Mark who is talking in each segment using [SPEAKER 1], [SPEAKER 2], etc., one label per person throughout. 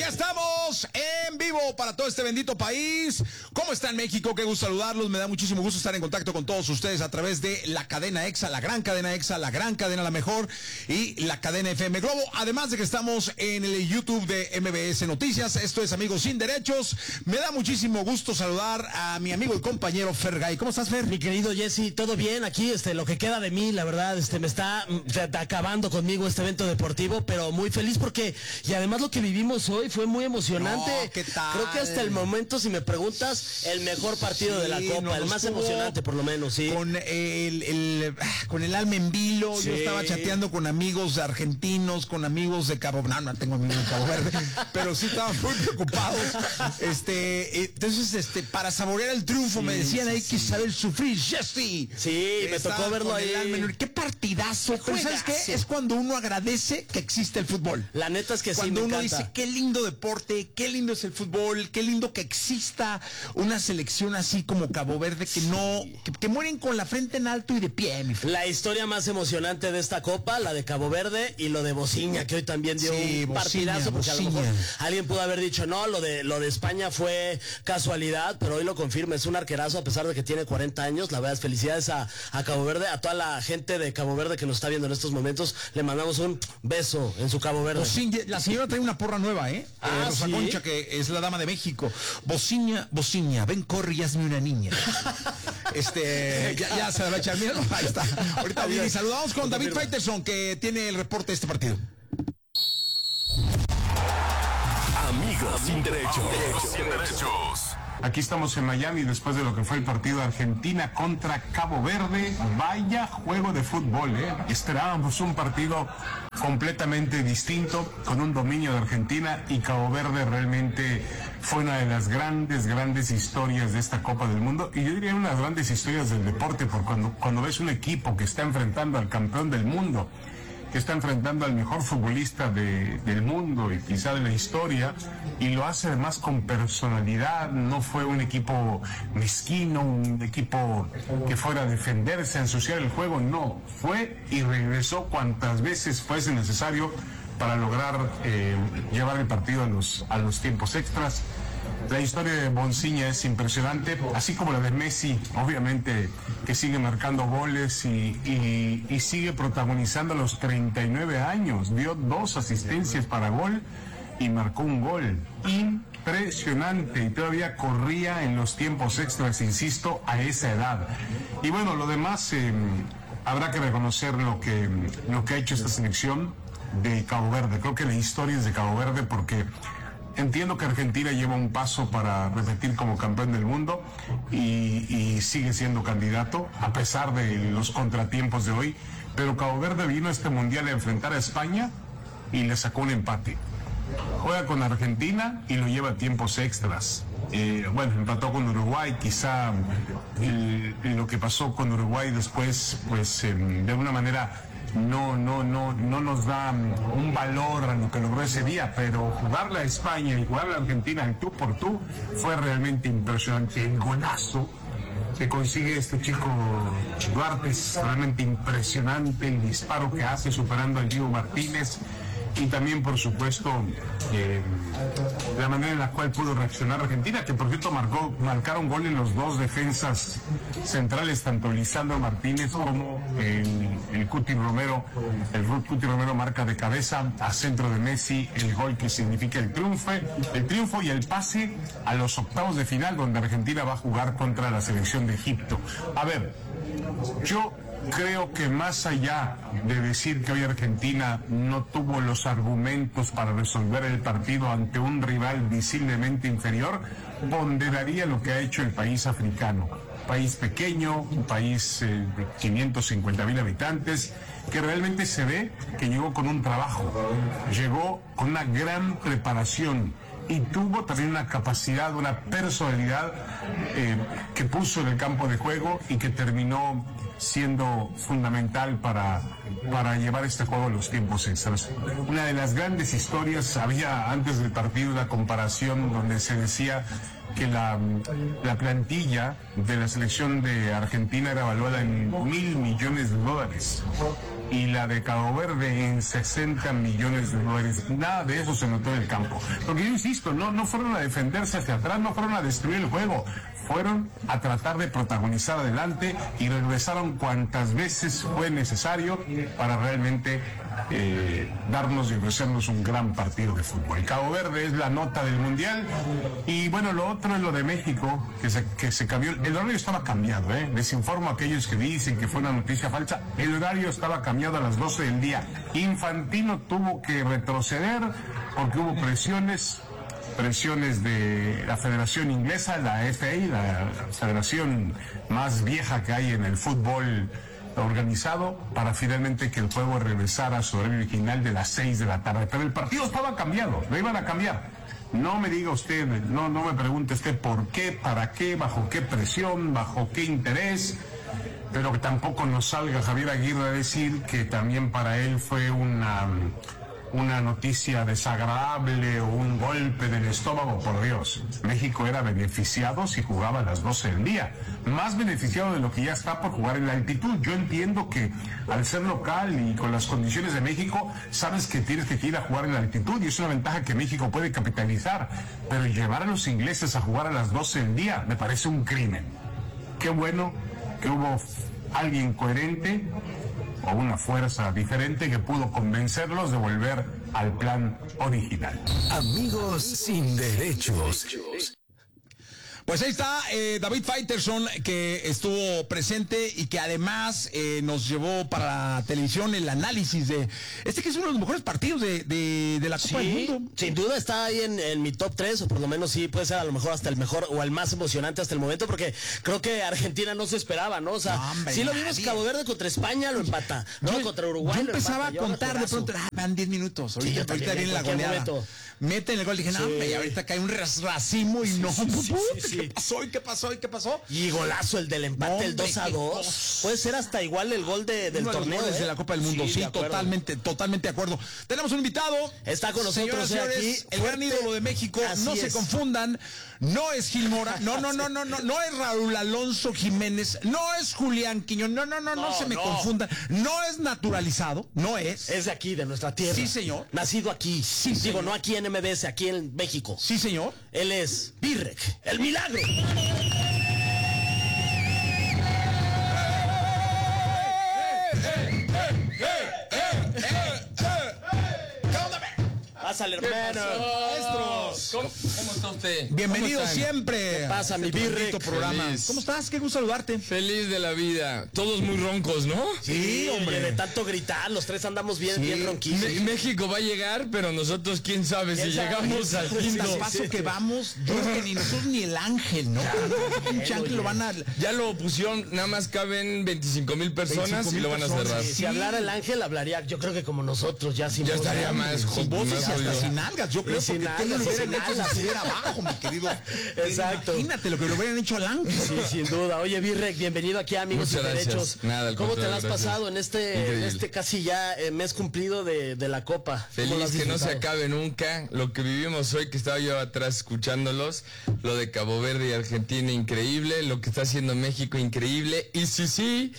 [SPEAKER 1] estamos en vivo para todo este bendito país. ¿Cómo está en México? Qué gusto saludarlos. Me da muchísimo gusto estar en contacto con todos ustedes a través de la cadena EXA, la gran cadena EXA, la gran cadena La Mejor y la cadena FM Globo. Además de que estamos en el YouTube de MBS Noticias. Esto es Amigos Sin Derechos. Me da muchísimo gusto saludar a mi amigo y compañero Fergay. ¿Cómo estás, Fer?
[SPEAKER 2] Mi querido Jesse, todo bien aquí, lo que queda de mí, la verdad, me está acabando conmigo este evento deportivo, pero muy feliz porque, y además lo que vivimos hoy fue muy emocionante.
[SPEAKER 1] No, ¿qué tal?
[SPEAKER 2] Creo que hasta el momento, si me preguntas, el mejor partido de la Copa, el más emocionante por lo menos, sí.
[SPEAKER 1] Con el alma en vilo, sí. Yo estaba chateando con amigos argentinos, con amigos de Cabo Verde, no tengo amigos de Cabo Verde, pero sí estaban muy preocupados. Entonces, para saborear el triunfo, me decían, hay que saber sufrir, Jesse.
[SPEAKER 2] Sí, me tocó verlo ahí.
[SPEAKER 1] Qué partidazo. Pero ¿sabes qué? Es cuando uno agradece que existe el fútbol.
[SPEAKER 2] La neta es que
[SPEAKER 1] cuando
[SPEAKER 2] sí, me
[SPEAKER 1] uno
[SPEAKER 2] encanta.
[SPEAKER 1] dice, qué lindo deporte, qué lindo es el fútbol, qué lindo que exista una selección así como Cabo Verde que mueren con la frente en alto y de pie.
[SPEAKER 2] La historia más emocionante de esta Copa, la de Cabo Verde y lo de Bociña, que hoy también dio un partidazo, porque a lo mejor alguien pudo haber dicho, no, lo de España fue casualidad, pero hoy lo confirma, es un arquerazo a pesar de que tiene 40 años. La verdad, felicidades a Cabo Verde, a toda la gente de Cabo Verde que nos está viendo en estos momentos, le mandamos un beso en su Cabo Verde.
[SPEAKER 1] Bociña, la señora trae una porra nueva, Rosa
[SPEAKER 2] ¿sí?
[SPEAKER 1] Concha, que es la dama de México. Bociña, ven, corre y hazme una niña. Ya se la va a echar miedo. Ahí está. Ahorita viene y saludamos con David Faitelson, que tiene el reporte de este partido.
[SPEAKER 3] Amigos sin derechos.
[SPEAKER 4] Aquí estamos en Miami después de lo que fue el partido de Argentina contra Cabo Verde. Vaya juego de fútbol, Esperábamos un partido completamente distinto, con un dominio de Argentina, y Cabo Verde realmente fue una de las grandes historias de esta Copa del Mundo, y yo diría una de las grandes historias del deporte, porque cuando ves un equipo que está enfrentando al campeón del mundo, que está enfrentando al mejor futbolista del mundo y quizá de la historia, y lo hace además con personalidad. No fue un equipo mezquino, un equipo que fuera a defenderse, a ensuciar el juego, no, fue y regresó cuantas veces fuese necesario para lograr llevar el partido a los tiempos extras. La historia de Bociña es impresionante, así como la de Messi, obviamente, que sigue marcando goles y sigue protagonizando a los 39 años. Dio 2 asistencias para gol y marcó un gol. Impresionante, y todavía corría en los tiempos extras, insisto, a esa edad. Y bueno, lo demás, habrá que reconocer lo que ha hecho esta selección de Cabo Verde. Creo que la historia es de Cabo Verde, porque entiendo que Argentina lleva un paso para repetir como campeón del mundo y sigue siendo candidato a pesar de los contratiempos de hoy, pero Cabo Verde vino a este mundial a enfrentar a España y le sacó un empate. Juega con Argentina y lo lleva a tiempos extras. Empató con Uruguay. Quizá lo que pasó con Uruguay después, pues de alguna manera no nos da un valor a lo que logró ese día, pero jugarle a España y jugarle a Argentina en tú por tú fue realmente impresionante. El golazo que consigue este chico Duarte es realmente impresionante, el disparo que hace superando al Diego Martínez, y también, por supuesto, la manera en la cual pudo reaccionar Argentina, que por cierto marcaron gol en los 2 defensas centrales, tanto Lisandro Martínez como el Cuti Romero. El Cuti Romero marca de cabeza a centro de Messi el gol que significa el triunfo y el pase a los octavos de final, donde Argentina va a jugar contra la selección de Egipto. A ver, yo creo que más allá de decir que hoy Argentina no tuvo los argumentos para resolver el partido ante un rival visiblemente inferior, ponderaría lo que ha hecho el país africano. País pequeño, un país de 550,000 habitantes, que realmente se ve que llegó con un trabajo, llegó con una gran preparación y tuvo también una capacidad, una personalidad que puso en el campo de juego y que terminó siendo fundamental para llevar este juego a los tiempos extras. Una de las grandes historias, había antes del partido una comparación donde se decía que la plantilla de la selección de Argentina era evaluada en $1,000 millones. y la de Cabo Verde en 60 millones de dólares. Nada de eso se notó en el campo. Porque yo insisto, no fueron a defenderse hacia atrás, no fueron a destruir el juego. Fueron a tratar de protagonizar adelante y regresaron cuantas veces fue necesario para realmente darnos y ofrecernos un gran partido de fútbol. Cabo Verde es la nota del Mundial y bueno, lo otro es lo de México, que se cambió. El horario estaba cambiado, les informo a aquellos que dicen que fue una noticia falsa. El horario estaba cambiado a las 12 del día. Infantino tuvo que retroceder porque hubo presiones de la Federación Inglesa, la FA, la federación más vieja que hay en el fútbol organizado, para finalmente que el juego regresara a su horario original de las 6 de la tarde. Pero el partido estaba cambiado, lo iban a cambiar. No me diga usted, no me pregunte usted por qué, para qué, bajo qué presión, bajo qué interés, pero que tampoco nos salga Javier Aguirre a decir que también para él fue una noticia desagradable o un golpe del estómago. Por Dios, México era beneficiado si jugaba a las 12 del día, más beneficiado de lo que ya está por jugar en la altitud. Yo entiendo que al ser local y con las condiciones de México, sabes que tienes que ir a jugar en la altitud y es una ventaja que México puede capitalizar, pero llevar a los ingleses a jugar a las 12 del día me parece un crimen. Qué bueno que hubo alguien coherente o una fuerza diferente que pudo convencerlos de volver al plan original.
[SPEAKER 3] Amigos sin derechos.
[SPEAKER 1] Pues ahí está David Faitelson, que estuvo presente y que además nos llevó para la televisión el análisis de que es uno de los mejores partidos de la Copa del Mundo.
[SPEAKER 2] Sin duda está ahí en mi top 3, o por lo menos sí puede ser a lo mejor hasta el mejor o el más emocionante hasta el momento, porque creo que Argentina no se esperaba, ¿no? O sea, sí lo vimos, Cabo Verde contra España lo empata, ¿no? Contra Uruguay
[SPEAKER 1] yo empezaba a contar de pronto, van 10 minutos, ahorita viene la goleada. Meten el gol, dije, no, y ahorita cae un racimo y no. ¿Qué pasó? ¿Y qué pasó? ¿Y qué pasó?
[SPEAKER 2] Y golazo el del empate, el 2-2. Puede ser hasta igual el gol del torneo.
[SPEAKER 1] De la Copa del Mundo, sí, totalmente de acuerdo. Tenemos un invitado.
[SPEAKER 2] Está con nosotros,
[SPEAKER 1] señores,
[SPEAKER 2] aquí.
[SPEAKER 1] El gran ídolo de México. No se confundan. No es Gil Mora. No es Raúl Alonso Jiménez. No es Julián Quiñón. No se me confundan. No es naturalizado. No es.
[SPEAKER 2] Es de aquí, de nuestra tierra.
[SPEAKER 1] Sí, señor.
[SPEAKER 2] Nacido aquí.
[SPEAKER 1] Sí,
[SPEAKER 2] digo,
[SPEAKER 1] señor.
[SPEAKER 2] no aquí en MBS, aquí en México.
[SPEAKER 1] Sí, señor.
[SPEAKER 2] Él es Birrek, el milagro. Pásale, hermano.
[SPEAKER 5] Maestros. ¿Cómo está usted?
[SPEAKER 1] Bienvenido siempre.
[SPEAKER 2] ¿Qué pasa, mi Birrek?
[SPEAKER 1] Programa.
[SPEAKER 5] Feliz.
[SPEAKER 1] ¿Cómo estás? Qué gusto saludarte.
[SPEAKER 5] Feliz de la vida. Todos muy roncos, ¿no?
[SPEAKER 2] Sí, hombre. De tanto gritar, los tres andamos bien ronquitos.
[SPEAKER 5] México va a llegar, pero nosotros quién sabe si llegamos al quinto.
[SPEAKER 1] Al paso que vamos, yo creo que ni nosotros ni el ángel, ¿no? Pinche ángel lo van a...
[SPEAKER 5] Ya lo pusieron, nada más caben 25,000 personas y lo van a cerrar.
[SPEAKER 2] Si hablara el ángel, hablaría, yo creo que como nosotros, ya sin
[SPEAKER 5] Ya
[SPEAKER 2] voz.
[SPEAKER 5] estaría más
[SPEAKER 1] Con voces y hasta
[SPEAKER 5] jodido.
[SPEAKER 1] sin algas, yo creo, porque
[SPEAKER 2] sin
[SPEAKER 1] lo
[SPEAKER 2] algas,
[SPEAKER 1] hubieran
[SPEAKER 2] sin
[SPEAKER 1] hecho
[SPEAKER 2] algas.
[SPEAKER 1] si estuviera abajo, mi querido.
[SPEAKER 2] Exacto.
[SPEAKER 1] Imagínate lo que lo hubieran hecho al ángel.
[SPEAKER 2] Sí, sin duda. Oye, Birrek, bienvenido aquí a Amigos
[SPEAKER 5] Muchas
[SPEAKER 2] y
[SPEAKER 5] gracias.
[SPEAKER 2] Derechos.
[SPEAKER 5] Nada, al
[SPEAKER 2] ¿Cómo te
[SPEAKER 5] contrario,
[SPEAKER 2] la has
[SPEAKER 5] gracias.
[SPEAKER 2] pasado en
[SPEAKER 5] Increíble.
[SPEAKER 2] este casi ya mes cumplido de la Copa? ¿Cómo lo has
[SPEAKER 5] Feliz que no se
[SPEAKER 2] disfrutado?
[SPEAKER 5] acabe nunca. Lo que vivimos hoy, que estaba yo atrás escuchándolos, lo de Cabo Verde y Argentina, increíble. Lo que está haciendo México, increíble. Y sí.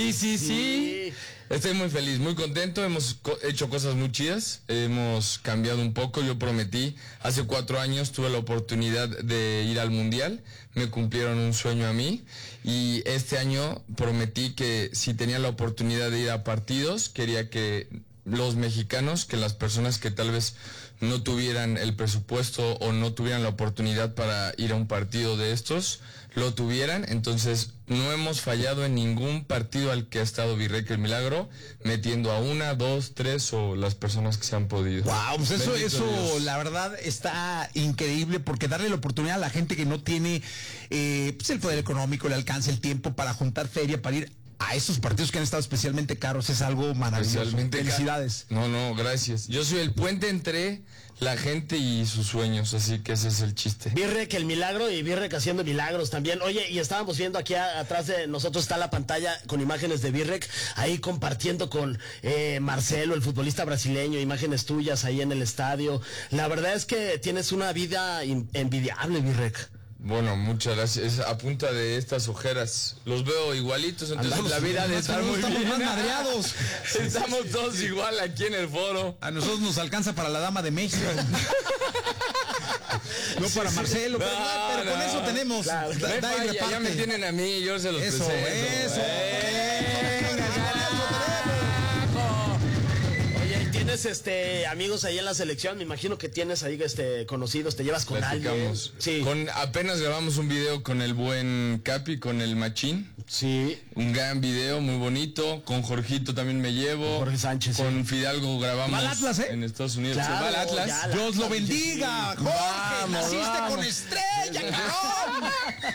[SPEAKER 5] Estoy muy feliz, muy contento. Hemos hecho cosas muy chidas. Hemos cambiado un poco. Yo prometí, hace 4 años tuve la oportunidad de ir al Mundial. Me cumplieron un sueño a mí. Y este año prometí que si tenía la oportunidad de ir a partidos, quería que los mexicanos, que las personas que tal vez no tuvieran el presupuesto o no tuvieran la oportunidad para ir a un partido de estos, lo tuvieran. Entonces no hemos fallado en ningún partido al que ha estado Birrek el Milagro, metiendo a 1, 2, 3 o las personas que se han podido.
[SPEAKER 1] Wow, pues eso
[SPEAKER 5] Dios.
[SPEAKER 1] la verdad está increíble, porque darle la oportunidad a la gente que no tiene pues el poder económico, el alcance, el tiempo para juntar feria, para ir a esos partidos que han estado especialmente caros, es algo maravilloso.
[SPEAKER 5] Especialmente
[SPEAKER 1] Felicidades.
[SPEAKER 5] No, gracias. Yo soy el puente entre la gente y sus sueños, así que ese es el chiste.
[SPEAKER 2] Birrek el milagro y Birrek haciendo milagros también. Oye, y estábamos viendo aquí atrás de nosotros está la pantalla con imágenes de Birrek, ahí compartiendo con Marcelo, el futbolista brasileño, imágenes tuyas ahí en el estadio. La verdad es que tienes una vida envidiable, Birrek.
[SPEAKER 5] Bueno, muchas gracias. Es a punta de estas ojeras. Los veo igualitos, entonces la vida de estar muy
[SPEAKER 1] estamos
[SPEAKER 5] bien.
[SPEAKER 1] más madreados.
[SPEAKER 5] Estamos todos igual aquí en el foro.
[SPEAKER 1] A nosotros nos alcanza para la Dama de México. No para Marcelo, pero con eso tenemos.
[SPEAKER 2] Claro.
[SPEAKER 1] Da y reparte.
[SPEAKER 5] Ya me tienen a mí, yo se los
[SPEAKER 1] Eso,
[SPEAKER 5] presento.
[SPEAKER 2] ¿Tienes amigos ahí en la selección? Me imagino que tienes ahí conocidos, te llevas con alguien.
[SPEAKER 5] Sí. Apenas grabamos un video con el buen Capi, con el Machín.
[SPEAKER 2] Sí.
[SPEAKER 5] Un gran video, muy bonito. Con Jorgito también me llevo.
[SPEAKER 2] Jorge Sánchez.
[SPEAKER 5] Con Fidalgo grabamos
[SPEAKER 1] ¿Va al Atlas,
[SPEAKER 5] en Estados Unidos.
[SPEAKER 2] Claro,
[SPEAKER 5] Se va al Atlas.
[SPEAKER 2] ya,
[SPEAKER 1] Dios lo bendiga, Jorge.
[SPEAKER 2] Vamos,
[SPEAKER 1] Naciste
[SPEAKER 2] vamos.
[SPEAKER 1] con estrella, cabrón.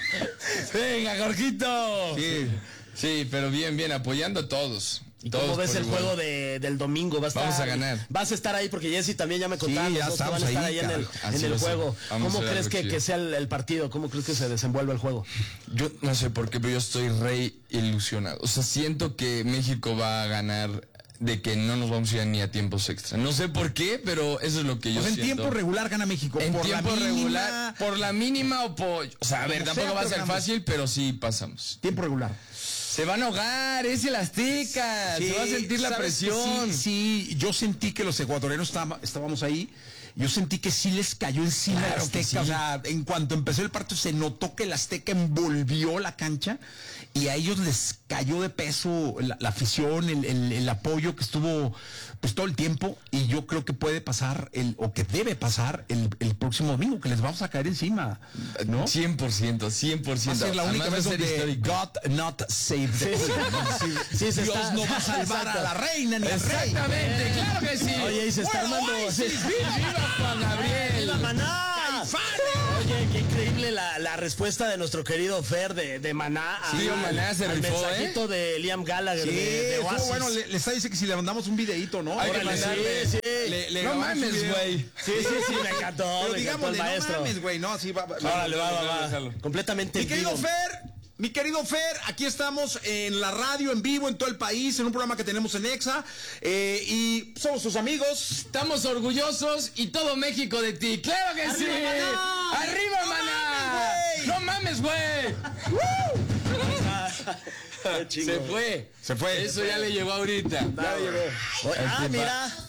[SPEAKER 5] Venga, Jorgito. Sí, pero bien, apoyando a todos.
[SPEAKER 2] ¿Y cómo ves el
[SPEAKER 5] igual.
[SPEAKER 2] juego del domingo?
[SPEAKER 5] Vamos a ganar.
[SPEAKER 2] Vas a estar ahí porque Jessy también ya me contaron.
[SPEAKER 1] Sí, ya
[SPEAKER 2] los dos que van a
[SPEAKER 1] estamos
[SPEAKER 2] estar
[SPEAKER 1] ahí,
[SPEAKER 2] ahí en el juego.
[SPEAKER 5] Vamos
[SPEAKER 2] ¿Cómo
[SPEAKER 5] a
[SPEAKER 2] crees
[SPEAKER 5] ver,
[SPEAKER 2] que sea el partido? ¿Cómo crees que se desenvuelve el juego?
[SPEAKER 5] Yo no sé por qué, pero yo estoy re ilusionado. O sea, siento que México va a ganar, de que no nos vamos a ir ni a tiempos extra. No sé por qué, pero eso es lo que yo
[SPEAKER 1] Pues en
[SPEAKER 5] siento.
[SPEAKER 1] tiempo regular gana México.
[SPEAKER 5] En
[SPEAKER 1] por
[SPEAKER 5] tiempo
[SPEAKER 1] la mínima,
[SPEAKER 5] regular, por la mínima o sea, a ver,
[SPEAKER 1] Como
[SPEAKER 5] tampoco
[SPEAKER 1] sea,
[SPEAKER 5] va a
[SPEAKER 1] pero
[SPEAKER 5] ser
[SPEAKER 1] ganamos.
[SPEAKER 5] fácil, pero sí pasamos.
[SPEAKER 1] Tiempo regular.
[SPEAKER 5] Se van a ahogar, es el Azteca, se va a sentir la
[SPEAKER 1] ¿sabes
[SPEAKER 5] presión.
[SPEAKER 1] que sí, yo sentí que los ecuatorianos estábamos ahí. Yo sentí que sí les cayó encima el
[SPEAKER 5] Claro que
[SPEAKER 1] Azteca.
[SPEAKER 5] sí.
[SPEAKER 1] O sea, en cuanto empezó el partido se notó que el Azteca envolvió la cancha y a ellos les cayó de peso la afición, el apoyo que estuvo pues todo el tiempo. Y yo creo que puede pasar o que debe pasar el próximo domingo, que les vamos a caer encima, ¿no?
[SPEAKER 5] 100%.
[SPEAKER 1] Va a ser la única
[SPEAKER 5] Además,
[SPEAKER 1] vez
[SPEAKER 5] va a ser
[SPEAKER 1] donde
[SPEAKER 5] histórico.
[SPEAKER 1] God not save the queen.
[SPEAKER 2] Sí, se
[SPEAKER 1] Dios
[SPEAKER 2] está-
[SPEAKER 1] no va a salvar a la reina ni al rey.
[SPEAKER 5] Exactamente, claro que sí.
[SPEAKER 2] Oye, y se está
[SPEAKER 1] Bueno,
[SPEAKER 2] armando.
[SPEAKER 1] ay, sí,
[SPEAKER 5] ¡Viva Juan Gabriel!
[SPEAKER 2] ¡Viva Maná! Oye, qué increíble la respuesta de nuestro querido Fer de Maná.
[SPEAKER 5] Sí, Maná se
[SPEAKER 2] al
[SPEAKER 5] rifó,
[SPEAKER 2] mensajito de Liam Gallagher
[SPEAKER 1] Sí,
[SPEAKER 2] de
[SPEAKER 1] estuvo
[SPEAKER 2] Oasis.
[SPEAKER 1] bueno, le está diciendo que si le mandamos un videíto, ¿no?
[SPEAKER 5] Hay que
[SPEAKER 1] Órale,
[SPEAKER 5] mandarle.
[SPEAKER 2] sí.
[SPEAKER 1] Le
[SPEAKER 5] No
[SPEAKER 1] grabamos un
[SPEAKER 5] mames,
[SPEAKER 1] video.
[SPEAKER 5] güey.
[SPEAKER 2] Sí, me encantó.
[SPEAKER 1] Pero
[SPEAKER 2] me
[SPEAKER 1] digámosle,
[SPEAKER 2] encantó el
[SPEAKER 1] no
[SPEAKER 2] maestro.
[SPEAKER 1] mames, güey, no, así va.
[SPEAKER 2] Órale, va.
[SPEAKER 5] Déjalo.
[SPEAKER 2] Completamente
[SPEAKER 1] Mi
[SPEAKER 2] en
[SPEAKER 1] querido
[SPEAKER 2] vivo.
[SPEAKER 1] Fer, aquí estamos en la radio, en vivo, en todo el país, en un programa que tenemos en EXA, y somos tus amigos.
[SPEAKER 5] Estamos orgullosos y todo México de ti. ¡Claro que sí!
[SPEAKER 1] Maná!
[SPEAKER 5] ¡Arriba, Maná! ¡No mames, güey!
[SPEAKER 2] Qué chingón.
[SPEAKER 5] Se fue. Eso ya le llegó ahorita.
[SPEAKER 2] Oye, mira.